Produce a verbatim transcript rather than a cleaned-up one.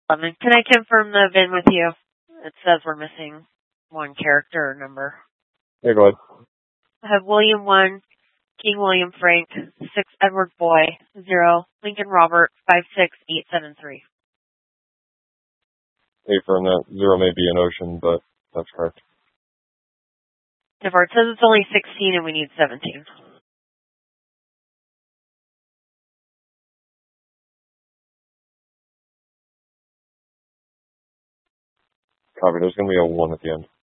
Um, and can I confirm the V I N with you? It says we're missing one character or number. Yeah, go ahead. I have William one, King William Frank, six Edward Boy, zero Lincoln Robert, five six eight seven three. Hey, from that zero may be an ocean, but that's correct. Devar, it says it's only sixteen and we need seventeen. Copy. There's going to be a one at the end.